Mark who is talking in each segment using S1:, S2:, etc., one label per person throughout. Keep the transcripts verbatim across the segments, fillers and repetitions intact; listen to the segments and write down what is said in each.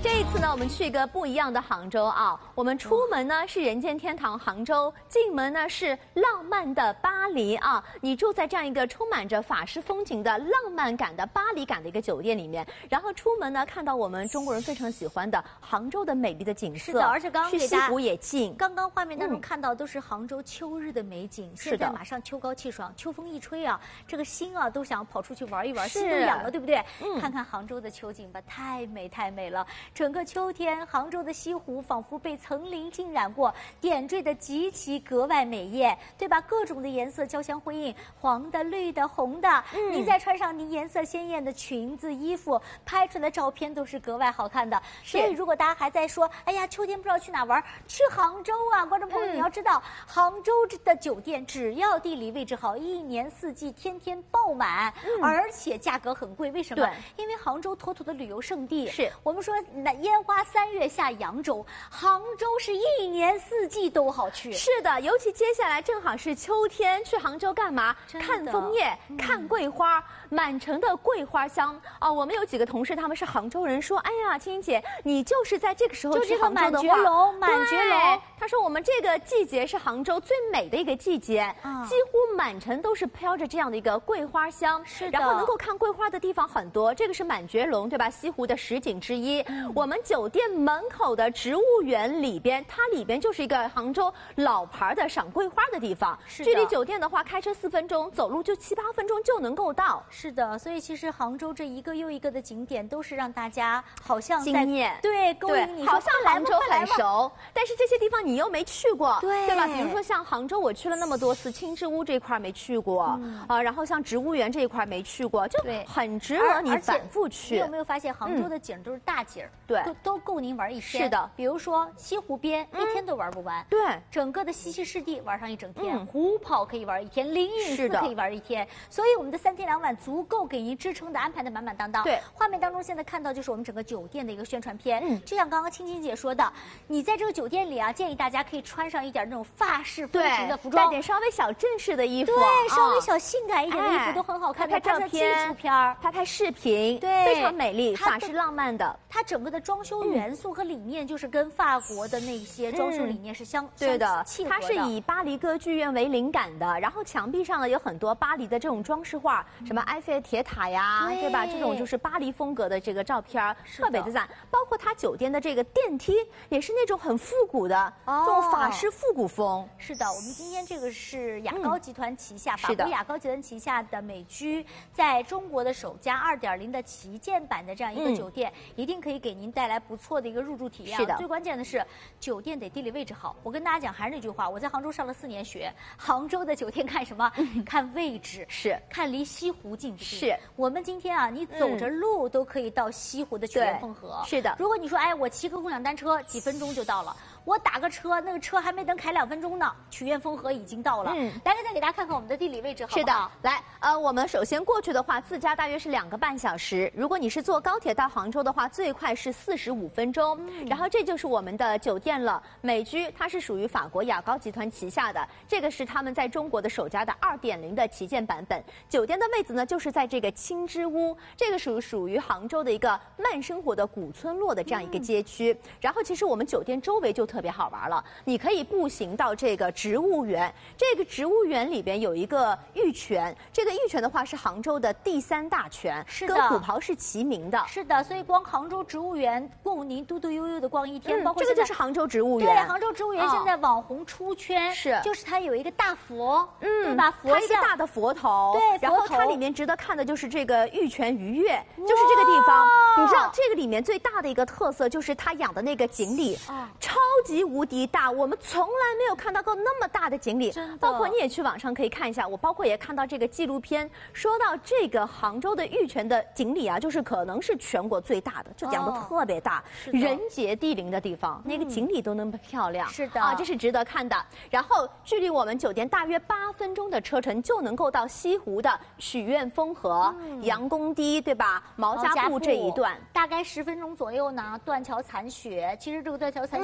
S1: 这一次呢，我们去一个不一样的杭州啊。我们出门呢是人间天堂杭州，进门呢是浪漫的巴黎啊。你住在这样一个充满着法式风情的浪漫感的巴黎感的一个酒店里面，然后出门呢看到我们中国人非常喜欢的杭州的美丽的景色。
S2: 是的，而且刚刚
S1: 去西湖也近。
S2: 刚刚画面当中看到都是杭州秋日的美景，
S1: 是的，
S2: 现在马上秋高气爽，秋风一吹啊，这个心啊都想跑出去玩一玩，心都痒了，对不对？嗯，看看杭州的秋景吧，太美太美了。整个秋天，杭州的西湖仿佛被层林浸染过，点缀的极其格外美艳，对吧？各种的颜色交相辉映，黄的、绿的、红的，嗯、您再穿上您颜色鲜艳的裙子、衣服，拍出来的照片都是格外好看的。所以，如果大家还在说，哎呀，秋天不知道去哪玩，去杭州啊！观众朋友，嗯、你要知道，杭州的酒店只要地理位置好，一年四季天天爆满，嗯、而且价格很贵。为什么？因为杭州妥妥的旅游胜地。是我们说，那烟花三月下扬州，杭州是一年四季都好去。
S1: 是的，尤其接下来正好是秋天，去杭州干嘛？看枫叶，嗯、看桂花，满城的桂花香啊、哦！我们有几个同事，他们是杭州人，说：“哎呀，青青姐，你就是在这个时候去杭州的话，
S2: 满绝楼，满绝楼。”
S1: 他说：“我们这个季节是杭州最美的一个季节，嗯、几乎满城都是飘着这样的一个桂花香。是的，然后能够看桂花的地方很多，这个是满绝楼，对吧？西湖的十景之一。嗯、我们酒店门口的植物园里边，它里边就是一个杭州老牌的赏桂花的地方。距离酒店的话，开车四分钟，走路就七八分钟就能够到。
S2: 是的，所以其实杭州这一个又一个的景点，都是让大家好像
S1: 惊艳，
S2: 对，勾引你，
S1: 好像杭州很熟，但是这些地方你又没去过，
S2: 对，
S1: 对吧？比如说像杭州，我去了那么多次，青之屋这块没去过，嗯、啊，然后像植物园这一块没去过，就很值得你反复去。
S2: 你有没有发现杭州的景都是大景，
S1: 对、
S2: 嗯，都都够您玩一天。
S1: 是的，
S2: 比如说西湖边，嗯、一天都玩不完。
S1: 对，
S2: 整个的西溪湿地玩上一整天，嗯、湖跑可以玩一天，灵隐寺可以玩一天，所以我们的三天两晚足够给您支撑的安排的满满当当。
S1: 对，
S2: 画面当中现在看到就是我们整个酒店的一个宣传片。嗯，就像刚刚青青姐说的，你在这个酒店里啊，建议大家可以穿上一点那种法式风情的服装，
S1: 带点稍微小正式的衣服，
S2: 对，稍微小性感一点的衣服都很好看，
S1: 拍拍照片、
S2: 纪录片、
S1: 拍拍视频，
S2: 对，
S1: 非常美丽，法式浪漫的。
S2: 它整个的装修元素和理念就是跟法国的那些装修理念是相
S1: 对的，
S2: 契合的。
S1: 它是以巴黎歌剧院为灵感的，然后墙壁上呢有很多巴黎的这种装饰画，什么埃菲尔铁塔呀，对吧？这种就是巴黎风格的这个照片，特别的赞。包括它酒店的这个电梯也是那种很复古的，这种法式复古风。
S2: 是的，我们今天这个是雅高集团旗下，法国雅高集团旗下的美居，在中国的首家 二点零 的旗舰版的这样一个酒店，一定可以给您带来不错的一个入住体验。
S1: 是的，
S2: 最关键的是酒店得地理位置好。我跟大家讲，还是那句话，我在杭州上了四年学，杭州的酒店看什么？看位置，
S1: 是
S2: 看离西湖近不近。
S1: 是
S2: 我们今天啊，你走着路都可以到西湖的曲园风荷。
S1: 是的，
S2: 如果你说，哎，我骑个共享单车几分钟就到了，我打个车，那个车还没等开两分钟呢，曲园风荷已经到了。嗯，来，再给大家看看我们的地理位置，好不好？
S1: 是的，来，呃，我们首先过去的话，自家大约是两个半小时。如果你是坐高铁到杭州的话，最快是四十五分钟。嗯、然后这就是我们的酒店了，美居，它是属于法国雅高集团旗下的，这个是他们在中国的首家的 二点零 的旗舰版本。酒店的位置呢，就是在这个青之屋，这个属属于杭州的一个慢生活的古村落的这样一个街区。嗯、然后其实我们酒店周围就特别好玩了，你可以步行到这个植物园，这个植物园里边有一个玉泉，这个玉泉的话是杭州的第三大泉，
S2: 是的，
S1: 跟虎跑是齐名的。
S2: 是的，所以光杭州植物园供您嘟嘟悠悠的逛一天，嗯、包括
S1: 这个就是杭州植物园。
S2: 对，杭州植物园现在网红出圈，是、哦、就是它有一个大佛，嗯，对吧？佛
S1: 像一个大的佛头，
S2: 对，
S1: 然后它里面值得看的就是这个玉泉鱼跃，就是这个地方。你知道这个里面最大的一个特色就是它养的那个锦鲤，哦、超级无敌大，我们从来没有看到过那么大的锦鲤。包括你也去网上可以看一下，我包括也看到这个纪录片，说到这个杭州的玉泉的锦鲤啊，就是可能是全国最大的，就养的特别大，哦、人杰地灵的地方，那个锦鲤都那么漂亮。
S2: 是的
S1: 啊，这是值得看的。然后距离我们酒店大约八分钟的车程就能够到西湖的曲苑风荷、嗯、杨公堤，对吧？毛家埠这一段，
S2: 大概十分钟左右呢。断桥残雪，其实这个断桥残雪不光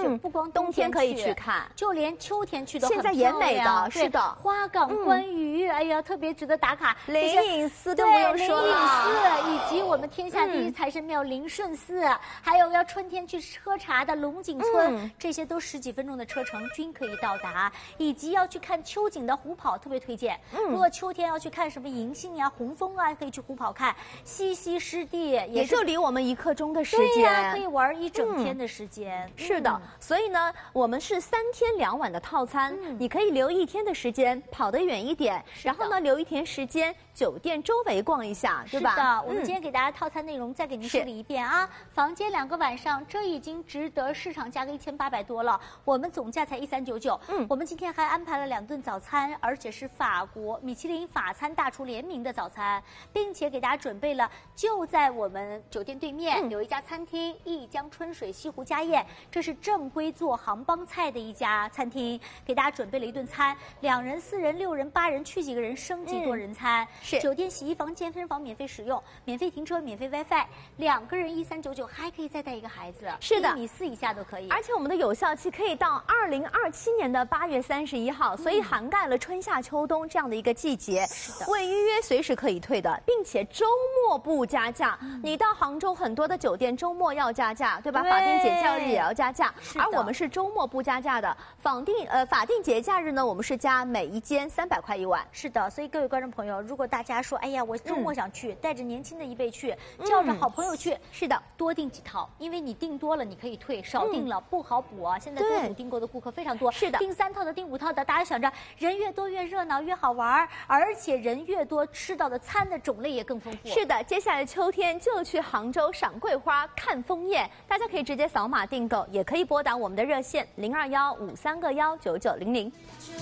S2: 光
S1: 冬天可以去看，
S2: 就连秋天去都很
S1: 现在也美的，是的，
S2: 花港观鱼，哎呀，特别值得打卡。
S1: 灵隐寺都不用说了，
S2: 灵隐寺以及我们天下第一财神庙灵顺寺，还有要春天去喝茶的龙井村，这些都十几分钟的车程均可以到达。以及要去看秋景的虎跑，特别推荐。如果秋天要去看什么银杏呀、红枫啊，可以去虎跑看。西溪湿地
S1: 也就离我们一刻钟的时间，
S2: 对呀，可以玩一整天的时间。
S1: 是的，所以呢，我们是三天两晚的套餐，你可以留一天的时间跑得远一点，然后呢留一天时间酒店周围逛一下，对吧？
S2: 是的，我们今天给大家套餐内容再给您梳理一遍啊。房间两个晚上，这已经值得市场价格一千八百多了，我们总价才一三九九。嗯，我们今天还安排了两顿早餐，而且是法国米其林法餐大厨联名的早餐，并且给大家准备了就在我们酒店对面、嗯、有一家餐厅一江春水西湖家宴，这是正规做杭帮菜的一家餐厅，给大家准备了一顿餐，两人、四人、六人、八人，去几个人升级多人餐。嗯、是酒店洗衣房、健身房免费使用，免费停车，免费 WiFi， 两个人一三九九，还可以再带一个孩子，
S1: 是的，
S2: 一米四以下都可以。
S1: 而且我们的有效期可以到二零二七年的八月三十一号，所以涵盖了春夏秋冬这样的一个季节。是的，未预约随时可以退的，并且周末不加价。嗯、你到杭州很多的酒店周末要加价，对吧？对，法定节假日也要加价，而我们是周末不加价的。法定呃法定节假日呢，我们是加每一间三百块一晚。
S2: 是的，所以各位观众朋友，如果大家说，哎呀，我周末想去，嗯、带着年轻的一辈去，叫着好朋友去，嗯、
S1: 是的，
S2: 多订几套，因为你订多了你可以退，少订了、嗯、不好补啊。现在多组订购的顾客非常多，
S1: 是的，
S2: 订三套的、订五套的，大家想着人越多越热闹越好玩，而且人越多吃到的餐的种类也更丰富。
S1: 是的，接下来秋天就去杭州赏桂花、看枫叶，大家可以直接扫码订购，也可以拨打我们的热线零二幺五三个幺九九零零。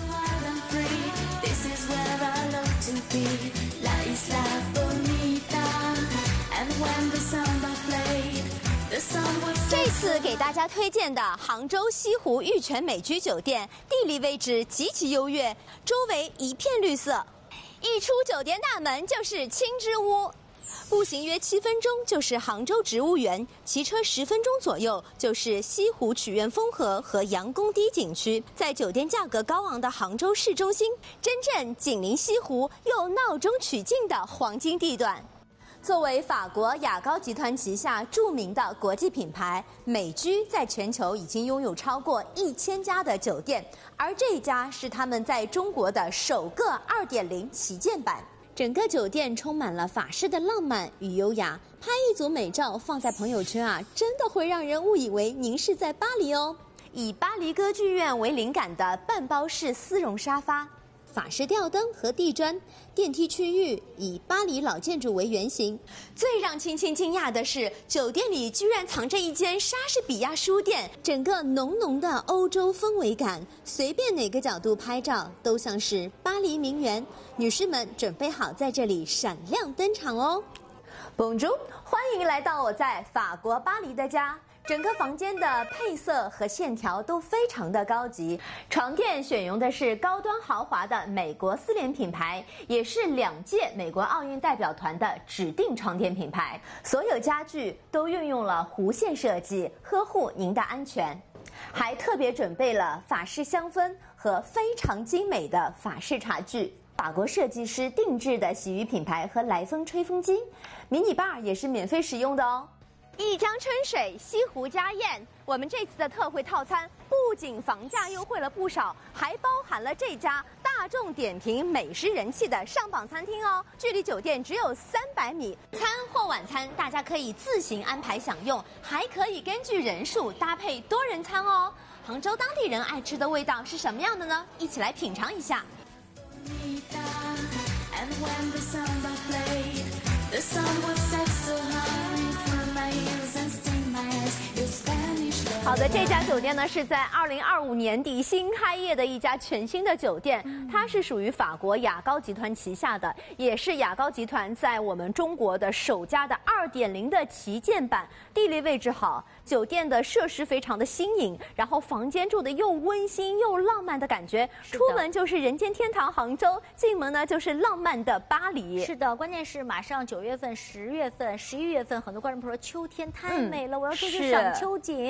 S1: 这次给大家推荐的杭州西湖玉泉美居酒店，地理位置极其优越，周围一片绿色，一出酒店大门就是青之屋，步行约七分钟就是杭州植物园，骑车十分钟左右就是西湖曲苑风荷和杨公堤景区。在酒店价格高昂的杭州市中心，真正紧邻西湖又闹中取静的黄金地段。作为法国雅高集团旗下著名的国际品牌，美居在全球已经拥有超过一千家的酒店，而这一家是他们在中国的首个 二点零 旗舰版。整个酒店充满了法式的浪漫与优雅，拍一组美照放在朋友圈啊，真的会让人误以为您是在巴黎哦。以巴黎歌剧院为灵感的半包式丝绒沙发，法式吊灯和地砖，电梯区域以巴黎老建筑为原型。最让青青惊讶的是，酒店里居然藏着一间莎士比亚书店，整个浓浓的欧洲氛围感，随便哪个角度拍照都像是巴黎名园。女士们准备好在这里闪亮登场哦。Bonjour， 欢迎来到我在法国巴黎的家。整个房间的配色和线条都非常的高级，床垫选用的是高端豪华的美国丝联品牌，也是两届美国奥运代表团的指定床垫品牌。所有家具都运用了弧线设计，呵护您的安全。还特别准备了法式香氛和非常精美的法式茶具。法国设计师定制的洗浴品牌和来风吹风机，迷你 bar 也是免费使用的哦。一江春水西湖家宴，我们这次的特惠套餐不仅房价优惠了不少，还包含了这家大众点评美食人气的上榜餐厅哦。距离酒店只有三百米，餐或晚餐大家可以自行安排享用，还可以根据人数搭配多人餐哦。杭州当地人爱吃的味道是什么样的呢？一起来品尝一下。好的，这家酒店呢是在二零二五年底新开业的一家全新的酒店，它是属于法国雅高集团旗下的，也是雅高集团在我们中国的首家的 二点零 的旗舰版。地理位置好，酒店的设施非常的新颖，然后房间住的又温馨又浪漫的感觉，出门就是人间天堂杭州，进门呢就是浪漫的巴黎。
S2: 是的，关键是马上九月份、十月份、十一月份，很多观众朋友说秋天太美了，嗯、我要出去赏秋景。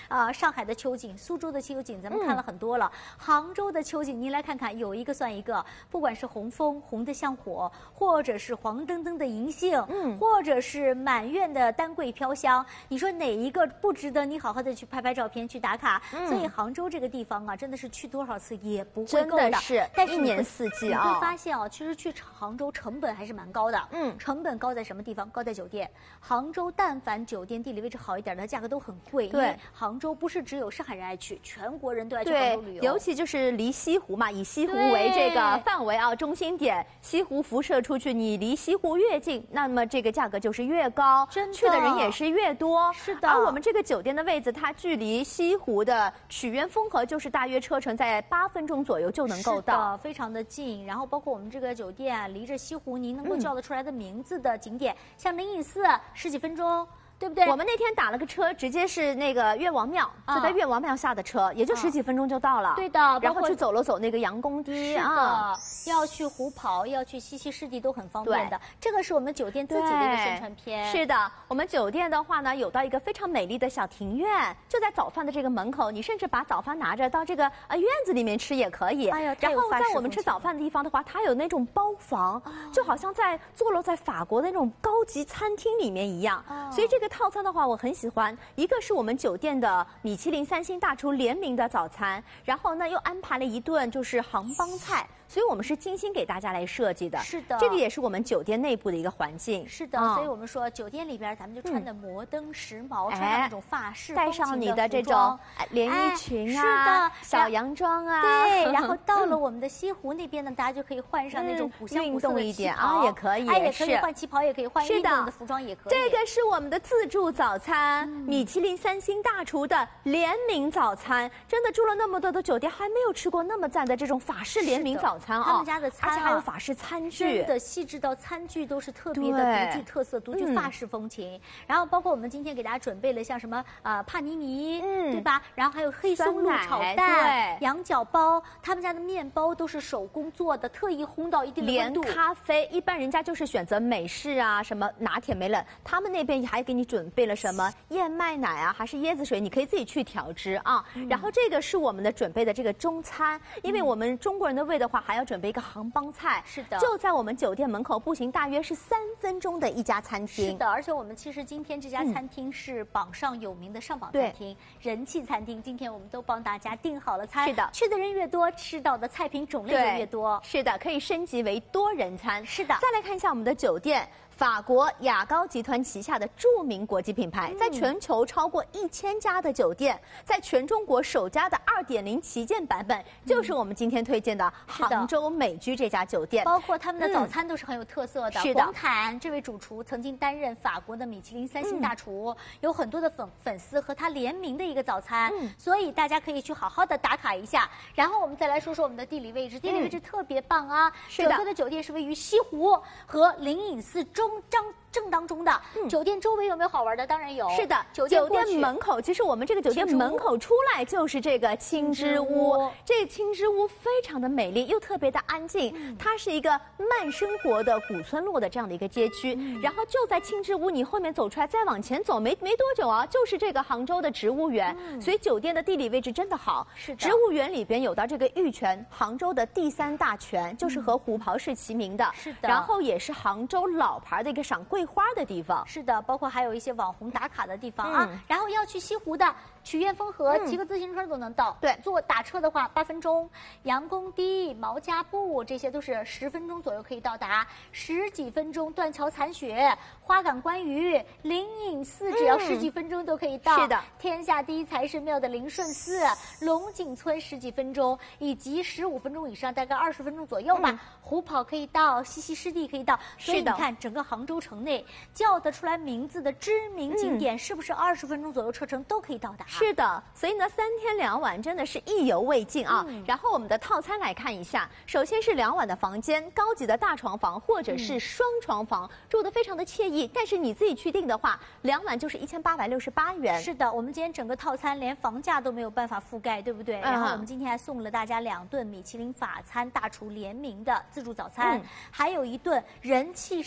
S2: 啊、呃，上海的秋景、苏州的秋景，咱们看了很多了。嗯、杭州的秋景，您来看看，有一个算一个，不管是红枫红得像火，或者是黄澄澄的银杏，嗯，或者是满院的丹桂飘香，你说哪一个不值得你好好的去拍拍照片去打卡？嗯、所以杭州这个地方啊，真的是去多少次也不会够的。
S1: 真的是，
S2: 但是
S1: 一年四季啊，
S2: 你会发现啊，其实去杭州成本还是蛮高的。嗯，成本高在什么地方？高在酒店。杭州但凡酒店地理位置好一点的，价格都很贵。
S1: 对，
S2: 因为杭州不是只有上海人爱去，全国人都爱去杭州旅游。
S1: 尤其就是离西湖嘛，以西湖为这个范围啊中心点，西湖辐射出去，你离西湖越近，那么这个价格就是越高，
S2: 真的
S1: 去的人也是越多。
S2: 是的。
S1: 而我们这个酒店的位置，它距离西湖的曲渊风河就是大约车程在八分钟左右就能够到，
S2: 非常的近。然后包括我们这个酒店离着西湖，您能够叫得出来的名字的景点，嗯、像灵隐寺十几分钟。对不对？
S1: 我们那天打了个车，直接是那个岳王庙，就在岳王庙下的车，也就十几分钟就到了。
S2: 对的，
S1: 然后去走了走那个杨公堤啊，
S2: 要去虎跑，要去西溪湿地都很方便的。这个是我们酒店自己的一个宣传片。
S1: 是的，我们酒店的话呢，有到一个非常美丽的小庭院，就在早饭的这个门口，你甚至把早饭拿着到这个呃院子里面吃也可以。
S2: 哎呀，
S1: 然后在我们吃早饭的地方的话，它有那种包房，就好像在坐落在法国的那种高级餐厅里面一样。所以这个套餐的话，我很喜欢。一个是我们酒店的米其林三星大厨联名的早餐，然后呢又安排了一顿就是杭帮菜。所以我们是精心给大家来设计的。
S2: 是的，
S1: 这个也是我们酒店内部的一个环境。
S2: 是的，哦、所以我们说酒店里边咱们就穿的摩登时髦，嗯、穿上那种法式
S1: 带上你的这种连衣裙啊，
S2: 哎、是的，
S1: 小洋装啊，
S2: 对。然后到了我们的西湖那边呢，大家就可以换上那种古香古色的旗袍，
S1: 啊，也可以，
S2: 哎，也可以换旗袍，也可以换运动的服装，也可以。
S1: 这个是我们的自助早餐，嗯、米其林三星大厨的联名早餐。真的住了那么多的酒店，还没有吃过那么赞的这种法式联名早餐啊！
S2: 他们家的餐、啊、
S1: 而且还有法式餐具，
S2: 真的细致到餐具都是特别的独具特色、独具法式风情。嗯、然后包括我们今天给大家准备了像什么呃帕尼尼，嗯，对吧？然后还有黑松露炒蛋、羊角包，他们家的面包都是手工做的，特意烘到一定的温度。
S1: 连咖啡，一般人家就是选择美式啊，什么拿铁、美冷，他们那边还给你准备了什么燕麦奶啊，还是椰子水，你可以自己去调汁啊。嗯、然后这个是我们的准备的这个中餐，因为我们中国人的胃的话，还要准备一个杭帮菜。
S2: 是的，
S1: 就在我们酒店门口步行大约是三分钟的一家餐厅。
S2: 是的，而且我们其实今天这家餐厅是榜上有名的上榜餐厅、嗯、人气餐厅，今天我们都帮大家订好了餐。
S1: 是的，
S2: 去的人越多，吃到的菜品种类就越多。
S1: 是的，可以升级为多人餐。
S2: 是的，
S1: 再来看一下我们的酒店。法国雅高集团旗下的著名国际品牌，在全球超过一千家的酒店，在全中国首家的 二点零 旗舰版本，就是我们今天推荐的杭州美居这家酒店。
S2: 包括他们的早餐都是很有特色的。
S1: 是的，
S2: 红毯这位主厨曾经担任法国的米其林三星大厨，嗯、有很多的粉粉丝和他联名的一个早餐，嗯、所以大家可以去好好的打卡一下。然后我们再来说说我们的地理位置，地理位置特别棒啊！
S1: 是的，
S2: 整个的酒店是位于西湖和灵隐寺中正正当中的。嗯、酒店周围有没有好玩的？当然有。
S1: 是的，
S2: 酒
S1: 店酒店门口，其实我们这个酒店门口出来就是这个青之屋。这个青之屋非常的美丽，又特别的安静。嗯、它是一个慢生活的古村落的这样的一个街区。嗯、然后就在青之屋，你后面走出来，再往前走没没多久啊，就是这个杭州的植物园。嗯、所以酒店的地理位置真的好。
S2: 是的。
S1: 植物园里边有到这个玉泉，杭州的第三大泉，就是和虎跑是齐名的。
S2: 是的。
S1: 然后也是杭州老牌的一个赏桂花的地方。
S2: 是的，包括还有一些网红打卡的地方啊。嗯、然后要去西湖的曲渊风河，骑个自行车都能到。
S1: 对，
S2: 坐打车的话八分钟。杨公堤、毛家埠这些都是十分钟左右可以到达，十几分钟断桥残雪、花港观鱼、灵隐寺只要十几分钟都可以到。
S1: 嗯、是的，
S2: 天下第一财神庙的灵顺寺、龙井村十几分钟，以及十五分钟以上，大概二十分钟左右吧。嗯、虎跑可以到，西溪湿地可以到。所以你看，整个杭州城内叫得出来名字的知名景点，嗯、是不是二十分钟左右车程都可以到达？
S1: 是的，所以呢，三天两晚真的是意犹未尽啊。嗯、然后我们的套餐来看一下，首先是两晚的房间，高级的大床房或者是双床房，嗯、住得非常的惬意。但是你自己去订的话，两晚就是一千八百六十八元。
S2: 是的，我们今天整个套餐连房价都没有办法覆盖，对不对？嗯、然后我们今天还送了大家两顿米其林法餐大厨联名的自助早餐，嗯、还有一顿人气上榜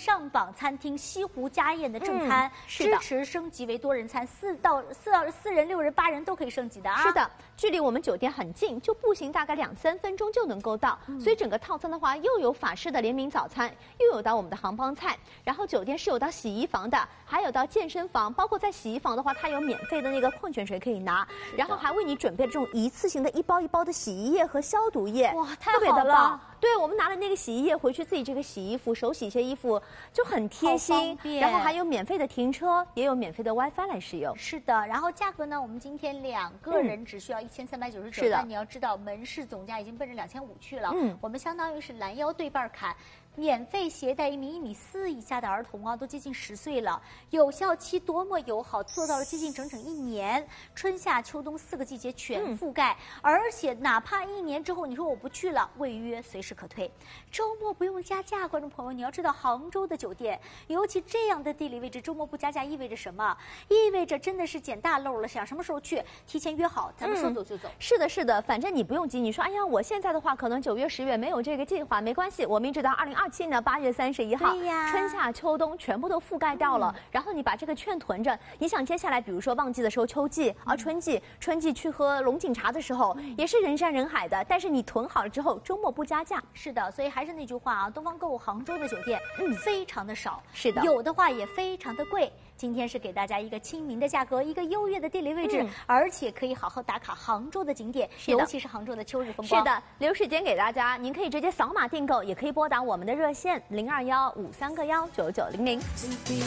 S2: 坊餐厅西湖家宴的正餐，
S1: 嗯、是的
S2: 支持升级为多人餐，四到四到四人、六人、八人都可以升级的啊。
S1: 是的，距离我们酒店很近，就步行大概两三分钟就能够到。嗯、所以整个套餐的话，又有法式的联名早餐，又有到我们的杭帮菜，然后酒店是有到洗衣房的，还有到健身房，包括在洗衣房的话，它有免费的那个矿泉水可以拿，然后还为你准备了这种一次性的一包一包的洗衣液和消毒液，
S2: 哇，太好了！
S1: 对，我们拿了那个洗衣液回去自己这个洗衣服，手洗一些衣服就很贴心。然后还有免费的停车，也有免费的 WiFi 来使用。
S2: 是的，然后价格呢，我们今天两个人只需要一千三百九十九，
S1: 是的。
S2: 但你要知道，门市总价已经奔着两千五去了。
S1: 嗯，
S2: 我们相当于是拦腰对半砍。免费携带一名一米四以下的儿童啊，都接近十岁了，有效期多么友好，做到了接近整整一年，春夏秋冬四个季节全覆盖，嗯、而且哪怕一年之后你说我不去了，违约随时可退，周末不用加价。观众朋友，你要知道杭州的酒店，尤其这样的地理位置，周末不加价意味着什么？意味着真的是捡大漏了，想什么时候去，提前约好，咱们说走就走。
S1: 嗯、是的，是的，反正你不用急，你说哎呀，我现在的话可能九月、十月没有这个计划，没关系，我们一直到二零二。期呢，八月三十一号，春夏秋冬全部都覆盖掉了。嗯、然后你把这个券囤着，你想接下来，比如说旺季的时候，秋季啊，春季，春季去喝龙井茶的时候，嗯、也是人山人海的。但是你囤好了之后，周末不加价。
S2: 是的，所以还是那句话啊，东方购物杭州的酒店，嗯，非常的少，
S1: 是的，
S2: 有的话也非常的贵。今天是给大家一个亲民的价格，一个优越的地理位置，嗯、而且可以好好打卡杭州的景点，尤其是杭州的秋日风光。
S1: 是的，留时间给大家，您可以直接扫码订购，也可以拨打我们的热线零二幺五三个幺九九零零。